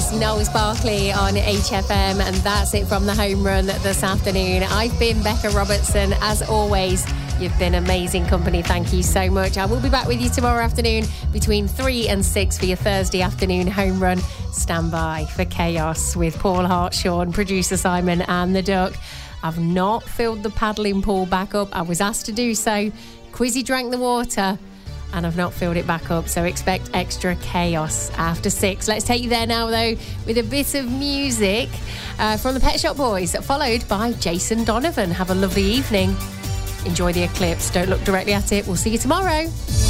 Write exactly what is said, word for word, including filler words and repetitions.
This Knowles Barkley on H F M, and that's it from the home run this afternoon. I've been Becca Robertson. As always, you've been amazing company. Thank you so much. I will be back with you tomorrow afternoon between three and six for your Thursday afternoon home run. Stand by for Chaos with Paul Hartshaw, producer Simon and the Duck. I've not filled the paddling pool back up. I was asked to do so. Quizzy drank the water, and I've not filled it back up, so expect extra chaos after six. Let's take you there now, though, with a bit of music uh, from the Pet Shop Boys, followed by Jason Donovan. Have a lovely evening. Enjoy the eclipse. Don't look directly at it. We'll see you tomorrow.